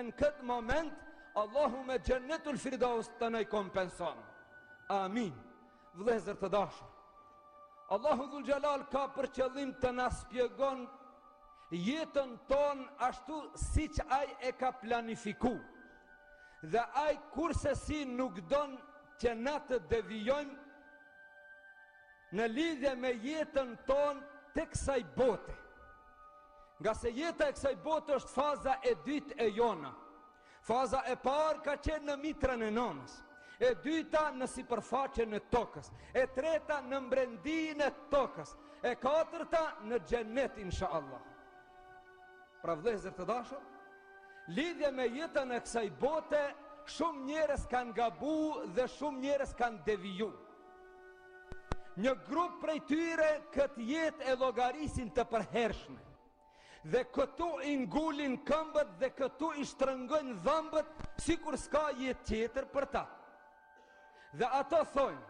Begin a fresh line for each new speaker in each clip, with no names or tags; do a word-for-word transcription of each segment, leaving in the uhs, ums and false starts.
në këtë moment, Allahu me Gjennetul Firdaus të nëj kompenson. Amin. Vëllezër të dashur, Allahu Dhul Gjelal ka për qëllim të na spjegon jetën ton ashtu si që aj e ka planifiku. Dhe aj kurse si nuk don që na të devijojmë në lidhje me jetën ton të kësaj bote. Nga se jeta e kësaj bote është faza e dytë e jona. Faza e parë ka qenë në mitrën e nënës, e dyta në sipërfaqen e tokës, e treta në mbrendin e tokës, e katërta në xhenet inshallah. Pra vëllezër të dashur, lidhje me jetën e kësaj bote, shumë njerëz kanë gabu dhe shumë njerëz kanë deviju. Një grup prej tyre këtë jetë e llogarisin të përhershme, dhe këtu i ngulin këmbët dhe këtu i shtrëngojnë dhëmbët, sikur s'ka jetë tjetër për ta. Dhe ato thonë: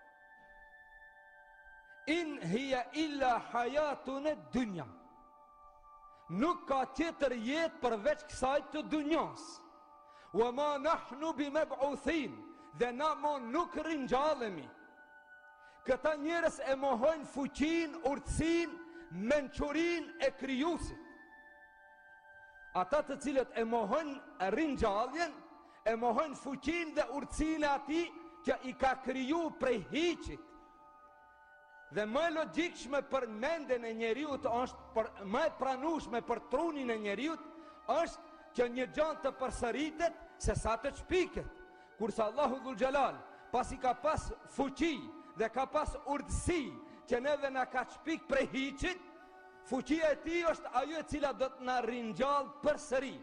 in hiya illa hayatun ad-dunya. Nuk ka tjetër jetë përveç kësaj të dunjos. Wa ma nahnu bimab'uthin, dhe na mo nuk ringjallemi. Këta njerëz e mohojnë fuqin, urtësin, mençurin e krijuesit. Ata të cilët e mohojnë ringjalljen, e mohojnë fuqin dhe urtësin e atij që i ka kriju prej hiqit. Dhe më logjikshme për mendjen e njeriut është, për, më e pranueshme për trunin e njeriut është që një gjë të përsëritet se sa të çpiket. Kurse Allahu Dhul Gjelal, pasi ka pas fuqi dhe ka pas urtësi që neve na ka çpik prej hiqit, fuqia e tij është ajo e cila do të na ringjall përsëri.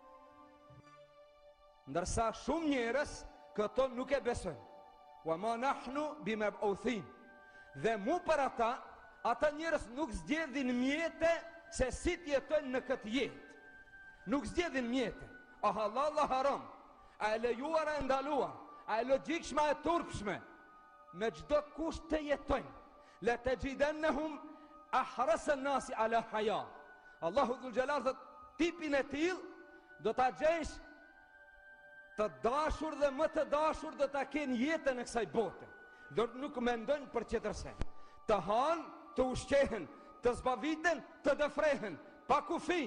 Ndërsa shumë njerëz këto nuk e besojnë. Wa ma nahnu bimab'uthin. Dhe mu për ata, ata njerëz nuk zgjedhin mjete se si të jetojnë në këtë jetë. Nuk zgjedhin mjete. A halal a haram, a e lejuar a e ndaluar, a e logjikshme a e turpshme, me çdo kusht të jetojnë. La tajidannahum ahrasa an-nasi ala haya. Allahu Dhul Gjelal thot, tipin e tillë do ta gjesh të dashur dhe më të dashur do ta kenë jetën e kësaj bote. Do nuk mendojnë për tjetërse. Të hanë, të ushqehen, të zbaviten, të dëfrehen, pa kufi.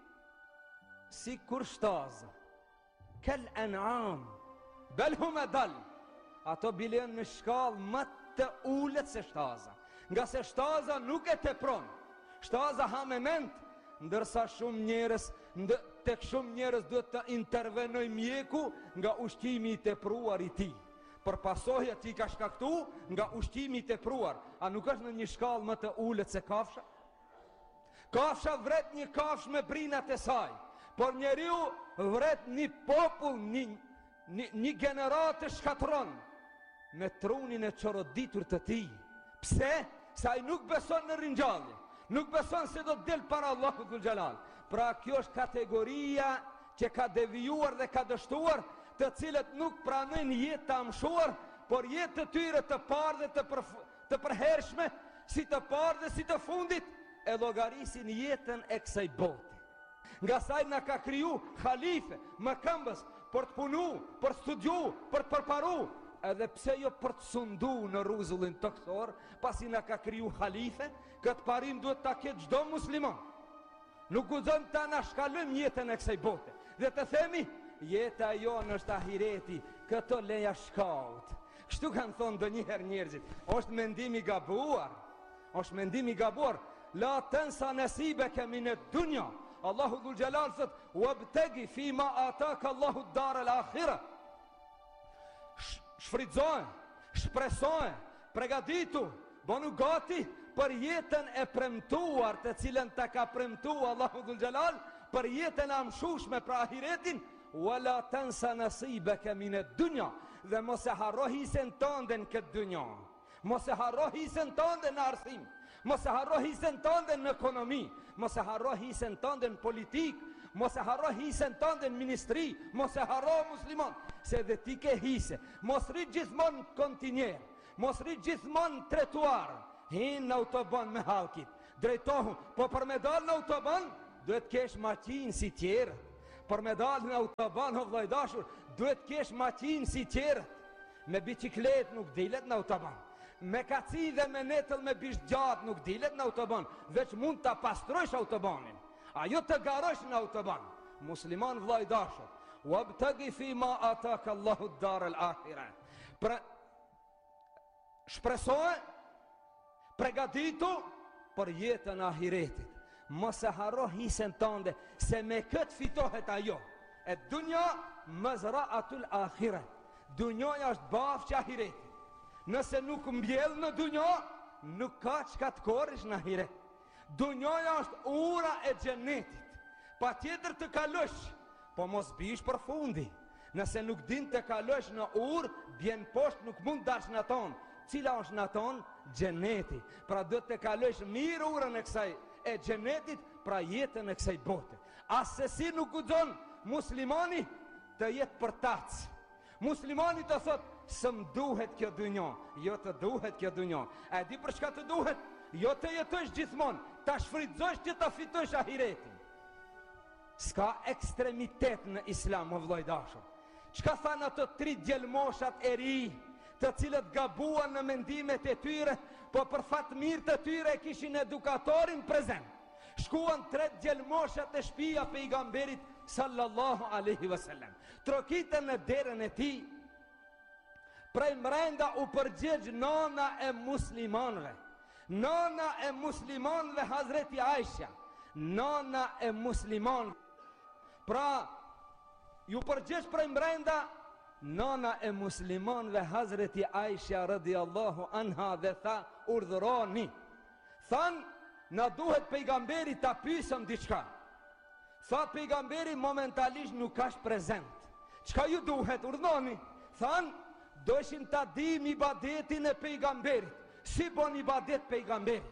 Si kur shtaza, kel an'am, bel hum adall. Ato bilen në shkallë më të ulët se shtaza. Nga se shtaza nuk e tepron. Shtaza ha me ment, ndërsa shumë njerëz, ndë, tek shumë njerëz duhet të intervenoj mjeku nga ushqimi i tepruar i tij. Për pasojë që i ka shkaktu nga ushqimi i tepruar. A nuk është në një shkallë më të ulët se kafsha? Kafsha vret një kafsh me brinat e saj, por njeriu vret një popull, një, një, një generatë shkatron me trunin e çoroditur të tij. Pse? Sa ai nuk beson në ringjallje, nuk beson se do të del para Allahut Dhul Gjelal. Pra kjo është kategoria që ka devijuar dhe ka dështuar, të cilët nuk pranojnë jetë të amshuar, por jetë të tyre të parë dhe të, për, të përhershme, si të parë dhe si të fundit, e llogarisin jetën e kësaj bote. Nga saj na ka kriju halife, më këmbës, për të punu, për të studiu, për të përparu, edhe pse jo për të sundu në rruzullin tokësor, pasi na ka kriju halife, këtë parim duhet ta ketë çdo musliman. Nuk guxon ta na shkalojmë jetën e kësaj bote. Dhe të themi, jeta jonë është ahireti, këto leja shkaut. Kështu kanë thonë ndonjëherë njerëzit. Është mendim i gabuar. Është mendim i gabuar. La tansa nasibaka min ad-dunya. Allahu Dhul Gjelal thot: "Wabtagi fima ataka Allahu ad-dar al-akhirah." Shfrytëzohen, shpresohen, pregaditu, bënu gati për jetën e premtuar, të cilën ta ka premtuar Allahu Dhul Gjelal, për jetën e amshushme për ahiretin. Wala tansa nasibaka min ad-dunya, dhe mos e harro hisën tënde në këtë dunja. Mos e harro hisën tënde në arsim, mos e harro hisën tënde në ekonomi, mos e harro hisën tënde në politik, mos e harro hisën tënde në ministri, mos e harro musliman, se dhe ti ke hise. Mos rrit gjithmonë në kontinjer, mos rrit gjithmonë në tretuar, hin në autoban me halkit, drejtohu, po për me dal në autoban, duhet kesh maqinë si tjerë. Për me dalë në autoban, o vllai dashur, duhet kesh maqinë si tjerët. Me biciklet nuk dilet në autoban. Me kaci dhe me netëll me bisht gjatë nuk dilet në autoban. Veç mund të pastrojsh autobanin. Ajo të garosh në autoban. Musliman vllai dashur, wabtaghi fi ma ataka Allahu ad-dar al-akhirah. Pra shpresoje, pregaditu për jetën e ahiretit. Mos e harro hisën tënde, se me këtë fitohet ajo. E dunja mazra'atul akhirah. Dunjaja është bafqë ahiretit. Nëse nuk mbjell në dunja, nuk ka çka të korrish në ahiret. Dunjaja është ura e xhenetit. Pa tjetër të kalosh, po mos bish për fundi. Nëse nuk din të kalosh në ur, bjen poshtë, nuk mund dash në ton. Cila është në ton? Xheneti. Pra do të kalosh mirë urën e kësaj e xhenetit, pra jetën e kësaj bote. Asesi nuk guxon muslimani të jetë për tac. Muslimani të thot, së më duhet kjo dunjo. Jo të duhet kjo dunjo. E di për shka të duhet? Jo të jetësh gjithmonë, ta shfrytëzosh që ta fitosh ahiretin. Ska ekstremitet në islam, o vllai dashur. Çka thanë ato tri djelmoshat e ri, të cilët gabuan në mendimet e tyre, po për fat mirë të tyre kishin edukatorin prezent. Shkuan tre djelmoshat e shtëpia pejgamberit sallallahu alaihi wasallam. Trokitën në derën e tij. Prej mrenda u përgjigj nana e muslimanëve. Nana e muslimanëve Hazreti Aisha. Nana e muslimanëve. Pra, ju përgjigj prej mrenda nana e muslimanëve Hazreti Aisha radiallahu anha dhe tha, urdhëroni. Than, na duhet pejgamberi ta pyesëm diçka. Tha pejgamberi momentalisht nuk është prezent. Çka ju duhet, urdhëroni? Than, doshim ta dim ibadetin e pejgamberit. Si bon ibadet pejgamberi?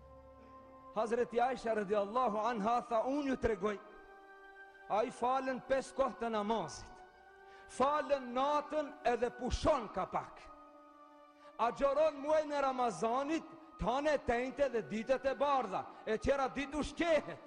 Hazreti Aisha radiallahu anha tha, unë ju tregoj. Ai falen pesë kohë të namazit. Falen natën edhe pushon ka pak. Agjeron muajin e Ramazanit, tane tente dhe ditët e bardha, e qera ditë u shkehet.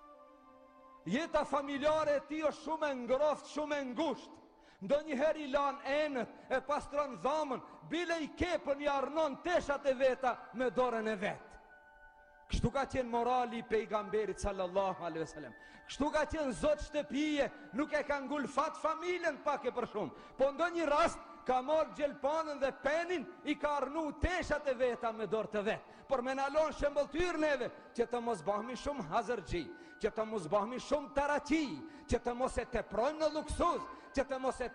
Jeta familjare e ti është shumë e ngroft, shumë e ngusht. Ndo njëher i lan enët, e pastron dhamën, bile i kepën i arnon teshat e veta me dorën e vetë. Kështu ka qenë morali i pejgamberit sallallahu alaihi wasallam. Kështu ka qenë zot shtëpije, nuk e ka ngulfat familjen pak e për shumë. Po ndo një rast ka marrë gjelpanën dhe penin, i ka arnu teshat e veta me dorë të vetë. Por me nalon shëmbëltyr neve, që të mos bahmi shumë hazërgji, që të mos bahmi shumë taraci, që të mos e teprojmë në luksuz, që të mos e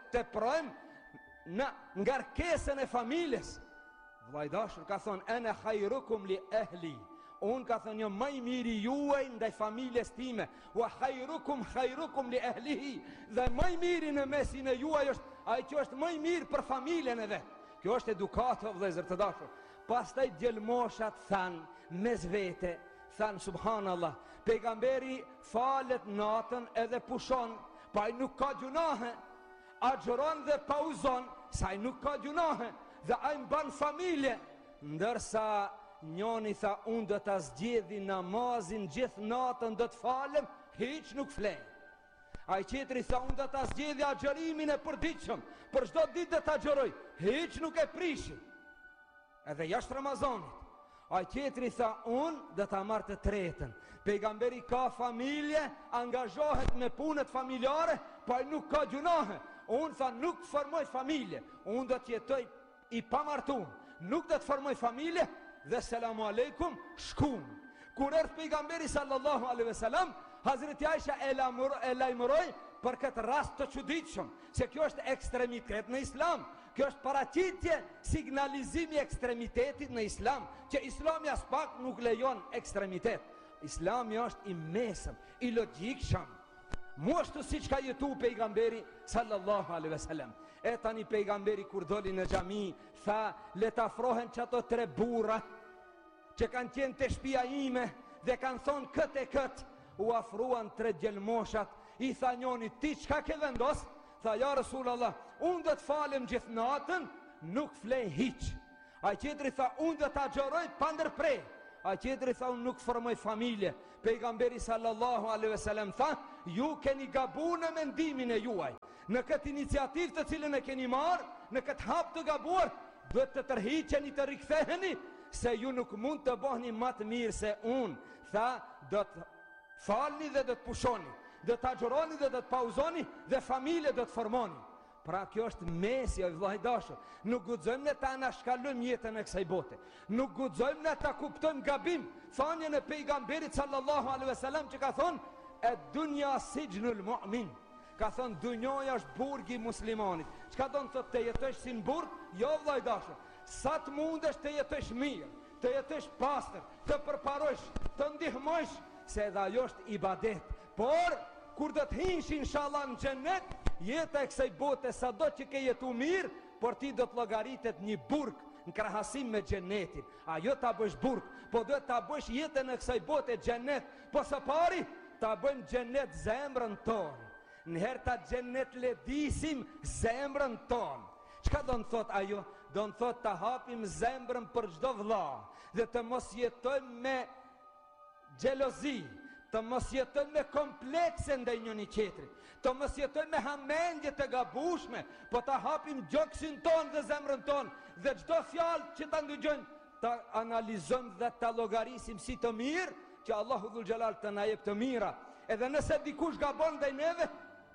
teprojmë në ngarkesën e familjes. Vllai dashur ka thonë, ene khairukum li ehli. Unë ka thënë një maj miri juaj ndaj familjes time. Wa khairukum khairukum li ehlihi. Dhe maj miri në mesin e juaj është ai që është maj mirë për familjen e vetë. Kjo është edukatë, vëllezër të dashur. Pastaj djelmoshat thanë, mes vete, thanë subhanallah, pejgamberi falet natën edhe pushon, pa ai nuk ka gjunahe, agjeron dhe pauzon, sa ai nuk ka gjunahe, dhe ai mban familje, ndërsa njoni tha, unë do të zgjedhi namazin gjithë natën, do të falem, hiq nuk flej. A i qetri tha, unë do të zgjedhi agjerimin e përdiqëm, për çdo ditë do të agjeroj, hiq nuk e prishi. Edhe jashtë Ramazanit. A i qetri tha, unë do të marrë të tretën. Pejgamberi ka familje, angazhohet me punët familjare, pa i nuk ka gjunahe. Unë tha, nuk formoj familje, unë do të jetoj i pamartum, nuk do të formoj familje, dhe selamu alejkum, shkum. Kur erdhi pejgamberi sallallahu alaihi wasallam, Hazreti Aisha e lajmëroi për këtë rast të çuditshëm, se kjo është ekstremitet në islam. Kjo është paraqitje, signalizimi ekstremitetit në islam, që islami as pak nuk lejon ekstremitet. Islami është i mesëm, i logjikshëm. Moshtu siç ka jetu pejgamberi sallallahu alaihi wasallam. E tani pejgamberi kur doli në xhami, tha, le të afrohen çato tre burra që kanë qenë te shtëpia ime dhe kanë thonë këtë e këtë. U afruan tre djelmoshat, i tha njoni, ti çka ke vendos? Tha, ja Rasulullah, unë do të falem gjithë natën, nuk flej hiq. A qetri tha, unë do të agjeroj pa ndërprej. A qetri tha, unë nuk formoj familje. Pejgamberi sallallahu alaihi wasallam tha, ju keni gabu në mendimin e juaj. Në këtë iniciativë të cilën e keni marë, në këtë hap të gabuar, duhet të tërhiqeni, të riktheheni, se ju nuk mund të bëhni më të mirë se unë. Tha, do të falni dhe do të pushoni, do të agjëroni dhe do të pauzoni, dhe familje do të formoni. Pra kjo është mesi, o vllai dashur. Nuk guxojmë ne ta anashkalojmë jetën e kësaj bote. Nuk guxojmë ne ta kuptojmë gabim thënien e pejgamberit sallallahu alaihi wasallam që ka thonë e dunya sijnul mu'min. Ka thonë dunjoja është burgi i muslimanit. Çka do të thotë të jetosh si në burg? Jo vllai dashur. Sa të mundesh të jetosh mirë, të jetosh pastër, të përparosh, të ndihmosh, se edhe ajo është ibadet. Por kur do të hinsh inshallah në xhenet, jeta e kësaj bote sado që ke jetu mirë, por ti do të llogaritet një burg në krahasim me xhenetin. Ajo ta bësh burg, po do ta bësh jetën e kësaj bote xhenet, po së pari ta bëjmë xhenet zemrën tonë. Në herë ta xhenet ledisim zemrën tonë. Çka do të thot ajo? Do të thot ta hapim zemrën për çdo vëlla dhe të mos jetojmë me xhelozi, të mos jetojmë me komplekse ndaj njëri tjetrit, të mos jetojmë me hamendje të gabueshme, po ta hapim gjoksin ton dhe zemrën ton dhe çdo fjalë që ta ndëgjojmë ta analizojmë dhe ta llogarisim si të mirë, që Allahu dhul xhelal të na jep të mira. Edhe nëse dikush gabon ndaj neve,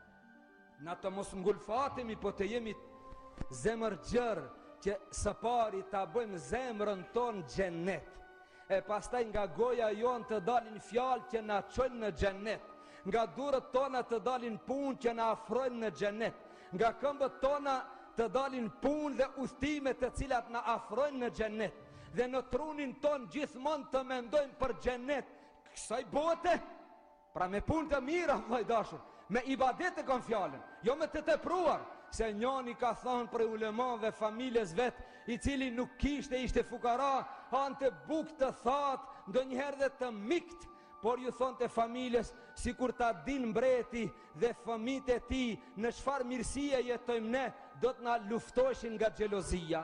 na të mos ngulfatemi, po të jemi zemër gjerë, që së pari ta bëjmë zemrën ton xhenet. E pastaj nga goja jonë të dalin fjalë që na çojnë në xhenet, nga durët tona të dalin punë që na afrojnë në xhenet, nga këmbët tona të dalin punë dhe udhëtime të cilat na afrojnë në xhenet, dhe në trunin ton gjithmonë të mendojmë për xhenet kësaj bote, pra me punë të mira, vllai dashur, me ibadet e kon fjalën, jo me të tepruar, se njoni ka thonë për ulemave familjes vet, i cili nuk kishte, ishte fukara, hante bukë të thatë, ndonjëherë dhe të mikt, por ju thonë të familjes, si kur ta din mbreti dhe fëmijët e ti, në çfarë mirësie jetojmë ne, do të na luftoshin nga xhelozia.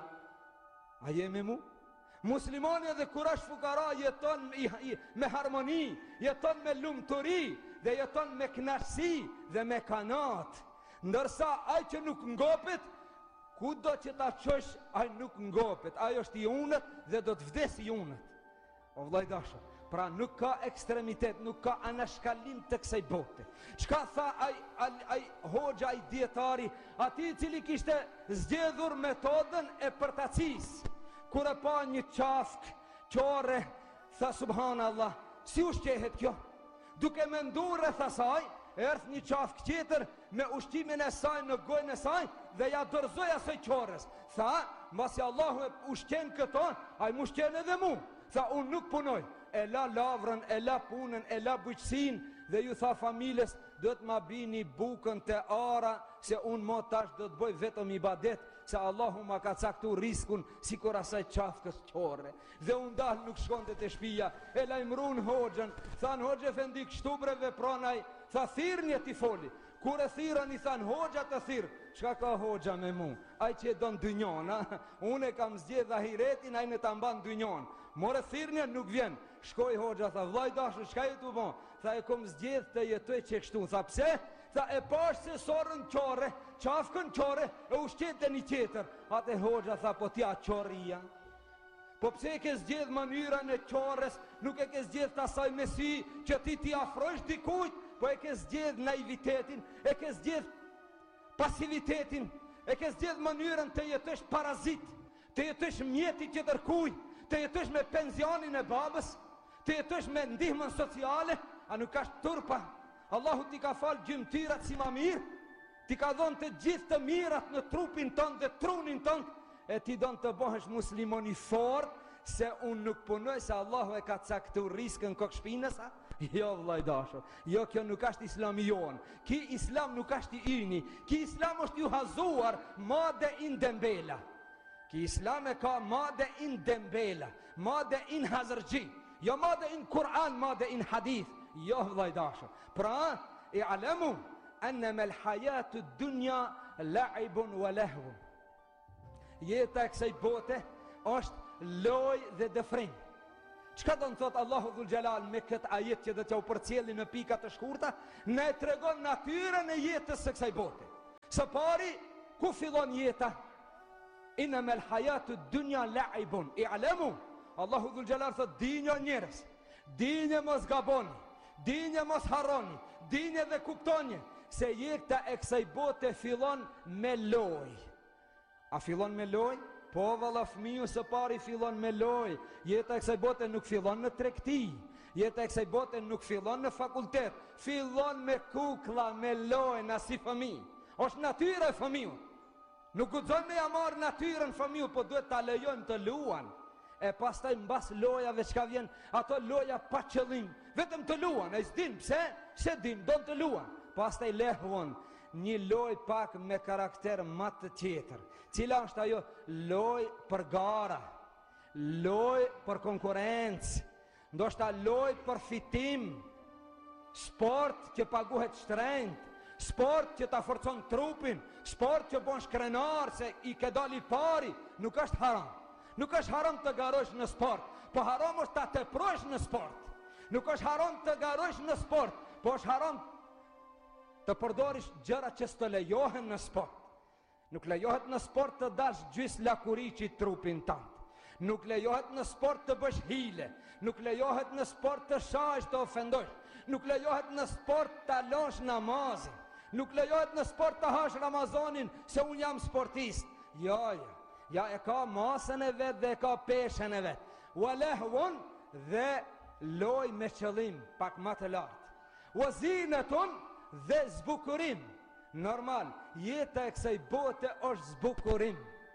A jemi mu? Muslimani edhe kur është fukara jeton me harmoni, jeton me lumturi, dhe jeton me kënaqësi dhe me kanat. Ndërsa ai që nuk ngopet, ku do që ta çosh, ai nuk ngopet, ai është i unët dhe do të vdesë i unët. O vllai dashur, pra nuk ka ekstremitet, nuk ka anashkalim të kësaj bote. Çka tha ai ai, ai hoxha, ai dietari, ati i cili kishte zgjedhur metodën e përtacisë, kur e pa një qafk qore, tha subhanallah, si ushqehet kjo? Duke menduar rreth asaj, erdh një qafk tjetër me ushqimin e saj në gojën e saj dhe ja dorëzoi asaj qores. Tha, mbasi Allahu e ushqen këto, ai më ushqen edhe mu. Tha, unë nuk punoj. E la lavrën, e la punën, e la bujqësin, dhe ju tha familjes, do të ma bini bukën të ara, se unë mo tash do të bëj vetëm ibadet, se Allahu ma ka caktu riskun si kur asaj qafkës qore. Dhe unë dalë nuk shkonte të shpia, e lajmërun hoxën, thanë hoxë efendi kështu bre vepronaj, tha thirë një ti foli. Kur e thirën i thanë hoxha të thirë, çka ka hoxha me mu? Aj që e do në dynjon, unë e kam zgjedh ahiretin, aj në të mban dynjon. More thirë një nuk vjen. Shkoj hoxha, tha vllai dashur, çka je tu bon? Tha e kom zgjedh të jetoj që kështu. Tha pse? Tha e pash se sorën qore, qafkën qore, e ushqete një tjetër. Atë hoxha tha, po tja qoria. Po pse e ke zgjedh mënyrën e qores, nuk e ke zgjedh të asaj mesi që ti ti afrosh dikujt, po e ke zgjedh naivitetin, e ke zgjedh pasivitetin, e ke zgjedh mënyrën të jetësh parazit, të jetësh mjeti që tërkuj, të jetësh me pensionin e babës, të jetësh me ndihmën sociale, a nuk ashtë turpa. Allahu ti ka falë gjymtyrat si ma mirë, ti ka dhonë të gjithë të mirat në trupin tonë dhe trunin tonë, e ti donë të bëhesh muslimoni fort, se unë nuk punoj, se Allahu e ka caktu riskën kokë shpinës, a? Jo vllai dashur, jo kjo nuk ashtë islami jonë, ki islam nuk ashtë i yni, ki islam është ju hazuar made in dembela, ki islam e ka made in dembela, made in hazërgji, jo made in Kur'an, made in hadith, jo vllai dashur. Pra, i alemu, eneme l'hajatu dunja laibun wa lehvun. Jeta e kësaj bote është loj dhe dëfrim. Çka do në thot Allahu Dhul Gjelal me këtë ajet që dhe të u përcjellin në pika të shkurta? Ne tregon natyrën e jetës së kësaj bote. Së pari, ku fillon jeta? Inama al-hayatu ad-dunya la'ibun. I'lamu. Allahu Dhul Gjelal thot dinjo njerëz. Dinje mos gaboni, dinje mos harroni, dinje dhe kuptoni se jeta e kësaj bote fillon me loj. A fillon me loj? Po valla fëmiu, së pari fillon me loj. Jeta e kësaj bote nuk fillon në tregti. Jeta e kësaj bote nuk fillon në fakultet. Fillon me kuklla, me loj, na si fëmijë. Është natyra e fëmijës. Nuk guxon me ja marr natyrën fëmijë, po duhet ta lejojmë të luan. E pastaj mbas lojave çka vjen, ato loja pa qëllim, vetëm të luan, e s'din pse, se din, don të luan. Pastaj lehon një loj pak me karakter më të tjetër. Cila është ajo? Loj për gara, loj për konkurrencë, ndoshta loj për fitim, sport që paguhet shtrenjtë, sport që ta forcon trupin, sport që bën shkrenar se i ke dali pari, nuk është haram. Nuk është haram të garosh në sport, po haram është ta teprosh në sport. Nuk është haram të garosh në sport, po është haram të përdorish gjëra që s'të lejohen në sport. Nuk lejohet në sport të dash gjys lakuriqi trupin tënd. Nuk lejohet në sport të bësh hile. Nuk lejohet në sport të shajsh, të ofendosh. Nuk lejohet në sport të lësh namazin. Nuk lejohet në sport të hash Ramazanin se unë jam sportist. Jo, jo. Ja e ka masën e vetë dhe e ka peshen e vetë. Wa lehun dhe loj me qëllim pak më të lartë. Wa zinetun dhe zbukurim. Normal, jeta e kësaj bote është zbukurim.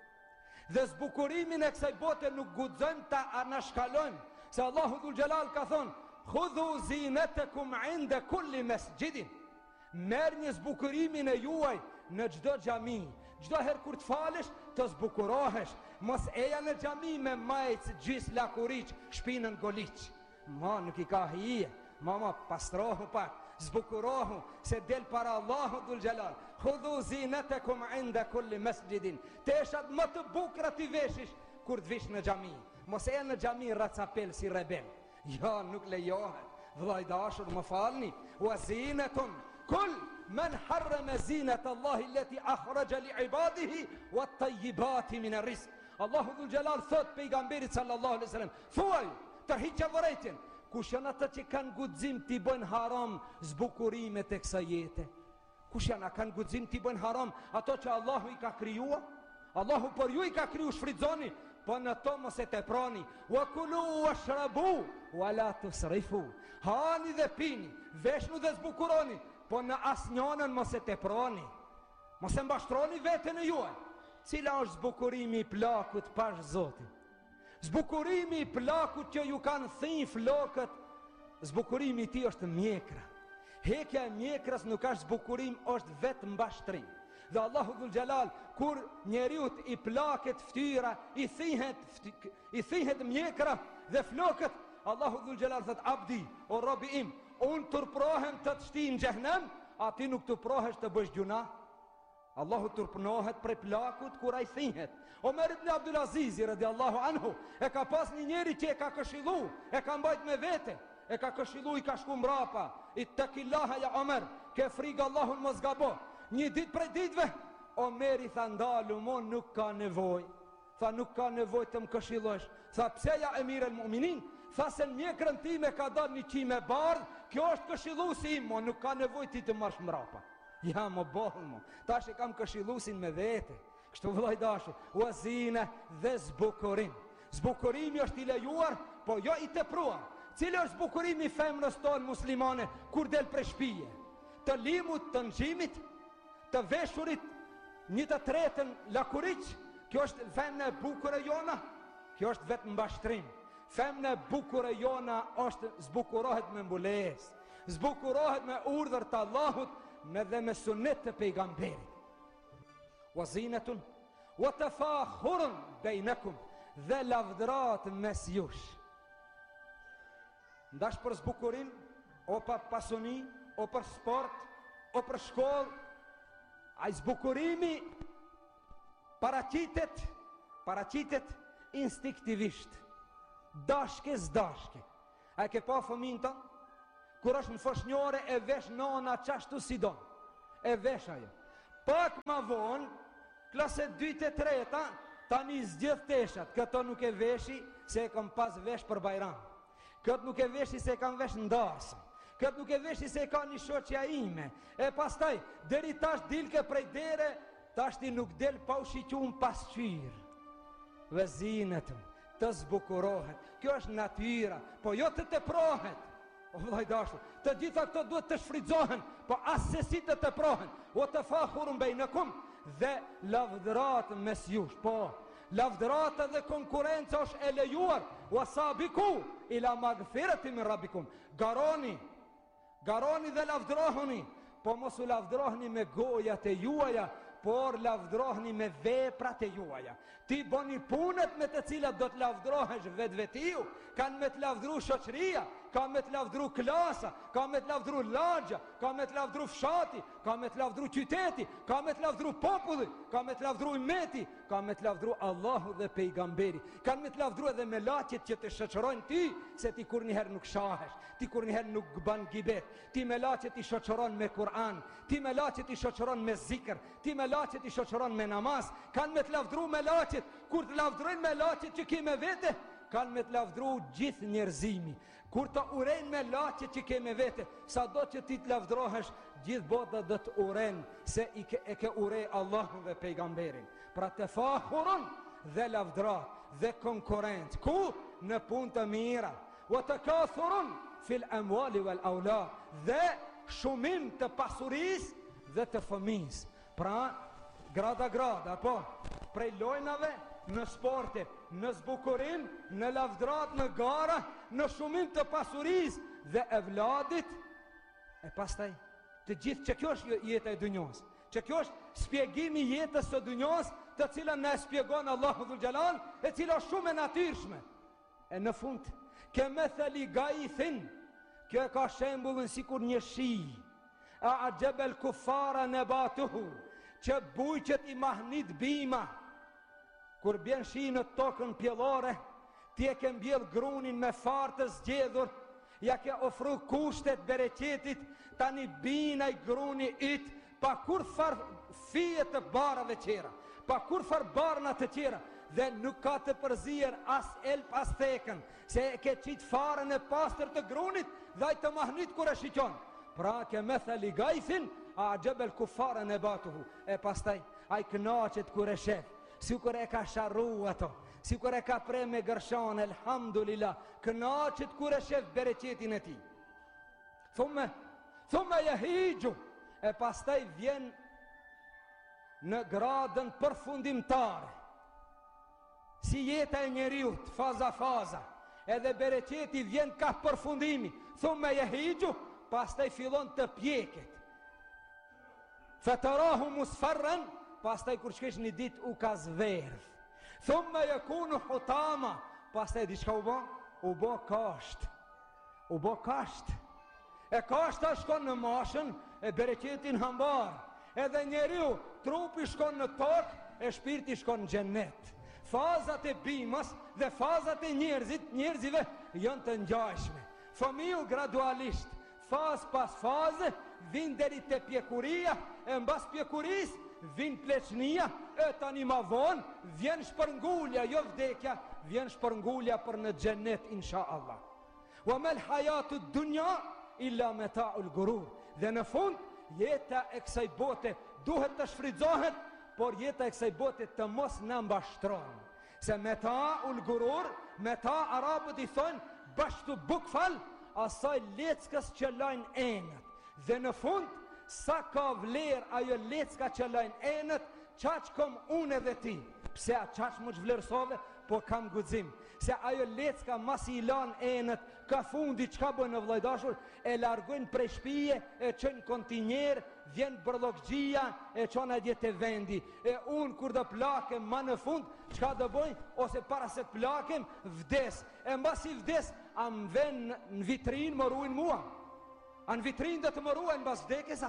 Dhe zbukurimin e kësaj bote nuk guxojmë ta anashkalojmë. Se Allahu Dhul Gjelal ka thonë, khudhu zinetekum inde kulli mesgjidin. Merë një zbukurimin e juaj në gjdo xhami. Gjdo herë kur të falesh, të zbukurohesh. Mos eja në xhami me majc, gjys, lakuriq, shpinën goliq. Ma nuk i ka hije. Ma ma pastrohu pak, zbukurohu, se del para Allahu Dhul Gjelal. Khudhu zinetekum inde kulli mesgjidin. Teshat më të bukra t'i veshish kur të vish në xhami. Mos eja në xhami racapel si rebel. Ja, nuk lejohet. Vllai dashur, më falni. Wa zinetun kull men harrama zinata Allahi allati akhraja li ibadihi wat tayyibati min ar-rizq. Allahu Dhul Gjelal thot pejgamberit sallallahu alaihi wasallam, thuaj, tërhiqë vërejtin, kush janë ata që kanë guxim t'i bëjnë haram zbukurimet e kësaj jete? Kush janë ata kanë guxim t'i bëjnë haram ato që Allahu i ka krijuar? Allahu për ju i ka kriju, shfrytëzoni, po në to mos e teproni. Wa kulu washrabu wa la tusrifu. Hani dhe pini, veshnu dhe zbukuroni, po në asnjënën mos e teproni. Mos e mbashtroni veten e juaj. Cila është zbukurimi i plakut pash Zotin? Zbukurimi i plakut që ju kanë thënë flokët, zbukurimi i tij është mjekra. Hekja e mjekrës nuk është zbukurim, është vetë mbashtrim. Dhe Allahu Dhul Gjelal, kur njeriut i plaket ftyra, i thihet, i thihet mjekra dhe flokët, Allahu Dhul Gjelal thët, abdi, o robi im, unë tërprohem të të shti në gjehnem, a ti nuk të prohesh të bësh gjuna. Allahu tërpnohet prej plakut kur a i thihet. Omer ibn Abdulazizi radiallahu anhu e ka pas një njeri që e ka këshilu, e ka mbajt me vete, e ka këshilu, i ka shku mrapa, i të killaha ja Omer, ke frikë Allahun mos gabo. Një dit prej ditve, Omeri tha, ndalu mo, nuk ka nevoj. Tha, nuk ka nevoj të më këshilosh. Tha, pse ja emir el mu'minin? Tha, se në mjekrën ti me ka dar një qime bardh, kjo është këshilu si im, mo, nuk ka nevoj ti të marsh mrapa. Ja, mo, bohën, mo, tash e kam këshilusin me vete. Kështu vëllai dashur, uazine dhe zbukurim. Zbukurimi është i lejuar, po jo i tepruar. Cili është zbukurimi i femrës tonë muslimane kur del prej shtëpie? Të limut, të nximit, të veshurit, një të tretën lakuriq, kjo është femna e bukur e jona, kjo është vetë mbashtrim. Femna e bukur e jona është zbukurohet me mbulesë, zbukurohet me urdhër të Allahut, me dhe me sunet të pejgamberit. Wa zinetun, wa tafakhurun bejnekum, dhe lavdrat mes jush. Ndash për zbukurim, o për pasuni, o për sport, o për shkollë, a i zbukurimi paraqitet, paraqitet instinktivisht. Dashke s'dashke. A ke pa fëmin ta? Kur është në foshnjore e vesh nona qashtu si don. E vesh ajo. Pak ma vonë, klase dytë e treta, tani zgjidh teshat. Këto nuk e veshi se e kam pas vesh për Bajram. Këtë nuk e veshi se e kam vesh ndasë. Këtë nuk e veshi se e ka një shoqja ime. E pastaj, deri tash dilke prej dere, tash ti nuk del pa u shiqun pas qyrë. Vëzinetëm, të zbukurohet. Kjo është natyra, po jo të të prohet. O vëllai dashur, të gjitha këto duhet të shfrytëzohen, po asesi të të prohen. O të fakhurun bejnëkum dhe lavdëratë mes jush. Po, lavdërata dhe konkurenca është e lejuar. Wa sabiku ila magfirati min rabbikum. Garoni, garoni dhe lavdërohuni, po mos u lavdërohni me gojat e juaja, por lavdërohni me veprat e juaja. Ti boni punët me të cilat do të lavdërohesh vetë vetiu, kanë me të lavdëru shoqëria, ka me të lavdëru klasa, ka me të lavdëru lagja, ka me të lavdëru fshati, ka me të lavdëru qyteti, ka me të lavdëru populli, ka me të lavdëru imeti, ka me të lavdëru Allahu dhe pejgamberi, kanë me të lavdëru edhe me laqet që të shoqërojnë ti, se ti kur njëherë nuk shahesh, ti kur njëherë nuk ban gibet, ti me laqet i shoqëron me Kur'an, ti me laqet i shoqëron me zikr, ti me laqet i shoqëron me namaz, kanë me të lavdëru me laqet, kur të lavdërojnë me laqet që ki me vete, kanë me të lavdëru gjithë njerëzimi. Kur të urejnë me laqet që ke me vete, sa do që ti të lavdërohesh, gjithë bota dhe të urejnë, se i ke, e ke urej Allahun dhe pejgamberin. Pra të fakhurun dhe lavdërat dhe konkurencë. Ku? Në punë të mira. Wa të kathurun fil amwali wal aulad, dhe shumim të pasuris dhe të fëmis. Pra, grada grada, po, prej lojnave, në sporte, në zbukurim, në lavdrat, në gara, në shumim të pasuris dhe evladit, e pastaj, të gjithë që kjo është jetë e dënjos, që kjo është spjegimi jetës së dënjos, të cilën ne spjegon Allahu Dhul Gjalal, e cila shumë e natyrshme. E në fund, ke me theli gajithin, kjo ka shembullin sikur një shi, a a gjebel kufara në batuhu, që bujqet i mahnit bima, kur bjen shi në tokën pjellore, ti e ke mbjell grunin me farë të zgjedhur, ja ke ofru kushtet bereqetit, tani bina i gruni it, pa kur far fije të barave qera, pa kur far barna të qera, dhe nuk ka të përzier as elp as thekën, se e ke qitë farën e pastër të grunit, dhe i të mahnit kur e shikon. Pra ke me thali gajthin, a gjebel kufarën e batuhu, e pastaj, a i knaqet kur e shef, si kur e ka sharru ato, si kur e ka pre me gërshan, elhamdulillah, knaqet kur e shef bereqetin e ti. Thume, thume jahigju, e pastaj vjen në gradën përfundimtare, si jeta e njeriut, faza faza, edhe bereqeti vjen ka përfundimi, thume jahigju, pastaj fillon të pjeket. Fetarahu musfarren, pastaj kur shkesh një dit u ka zverdh. Thumë e kunu hutama, pastaj di shka u bo? U bo kasht. U bo kasht. E kashta shkon në mashën, e bereqetin hambar. Edhe njeriu, trupi shkon në tokë, e shpirti shkon në gjennet. Fazat e bimas dhe fazat e njerëzit, njerëzive, jënë të ngjashme. Fëmiu gradualisht, faz pas faze, vin deri te pjekuria, e mbas pjekuris, vin pleçnia, e tani ma vonë, vjen shpërngulja, jo vdekja, vjen shpërngulja për në gjennet, insha Allah. Wa mel hajatu dunja, illa me ta ul gurur. Dhe në fund, jeta e kësaj bote duhet të shfridzohet, por jeta e kësaj bote të mos në mbashtron. Se me ta ul gurur, me ta arabët i thonë, bashtu bukfal, asaj leckës që lajnë enët. Dhe në fund, sa ka vler ajo lecka që lajnë enët, qaq kom unë edhe ti. Pse a qaq më që vlerësove, po kam gudzim. Se ajo lecka mas i lanë enët, ka fundi qka bëjnë në vlajdashur, e largojnë prej shpije, e qënë kontinjerë, vjen bërlokgjia, e qënë adje të vendi. E unë kur dhe plakem ma në fund, qka dhe bëjnë, ose para se të plakem, vdes. E mbas i vdes, a më ven në vitrin më ruin mua. A në vitrin dhe të më ruin mbas vdekesa.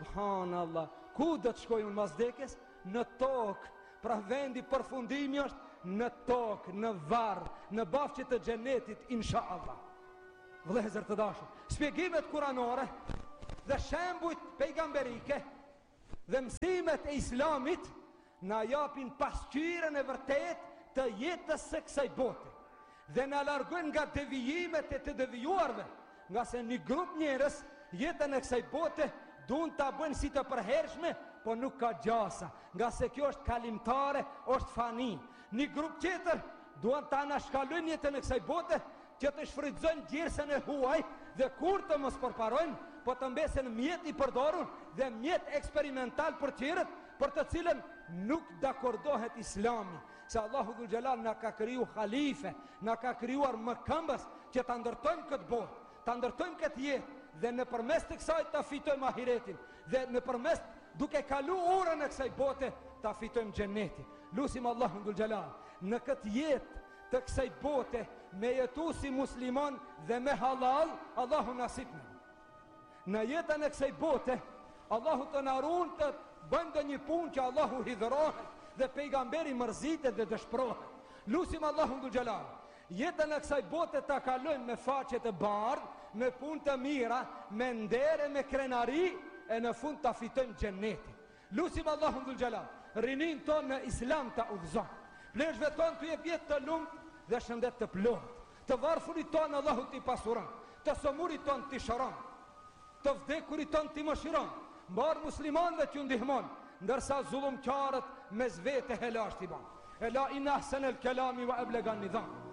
Subhanallah, ku dhe të shkojnë mbas vdekes? Në tokë. Pra vendi përfundimi është në tokë, në varë, në bafqet të xhenetit, insha Allah. Vëllezër të dashur, shpjegimet kuranore dhe shembujt pejgamberike dhe mësimet e Islamit na japin pasqyrën e vërtet të jetës së kësaj bote dhe na largojnë nga devijimet e të devijuarve, nga se një grup njerëz jetën e kësaj bote duan ta bëjnë si të përhershme, po nuk ka gjasa, nga se kjo është kalimtare, është fani. Një grup tjetër duan ta anashkalojnë jetën e kësaj bote që të shfrytëzojnë gjersën e huaj dhe kur të mos përparojnë, po të mbesen mjet i përdorur dhe mjet eksperimental për tjerët, për të cilën nuk dakordohet Islami, se Allahu Dhul Gjelal na ka kriju khalife, na ka krijuar më këmbës që ta ndërtojmë këtë botë, ta ndërtojmë këtë jetë dhe në përmes të kësaj ta fitojmë ahiretin dhe në përmes duke kalu orën e kësaj bote ta fitojmë xhenetin. Lusim Allahu Dhul Gjelal në këtë jetë të kësaj bote me jetu si musliman dhe me halal, Allahu nasip në. Në jetën e kësaj bote, Allahu të narun të bëndë një pun që Allahu hidhërohet dhe pejgamberi mërzitet dhe dëshprohet. Lusim Allahu Dhul Gjelal, jetën e kësaj bote ta kalojmë me faqet e bardh, me pun të mira, me ndere, me krenari, e në fund të fitojmë xhenetin. Lusim Allahu Dhul Gjelal, rinin tonë në Islam të udhëzon, pleshve tonë të jep jetë të lumë dhe shëndet të plotë, të varfurit tonë Allahu t'i pasuron, të somurit tonë t'i shëron, të vdekurit tonë t'i mëshiron, mbarë muslimanve t'ju ndihmon, ndërsa zullumqarët me zvete helash t'i ban. Ela inahsen el kelami wa eblegan nidhan.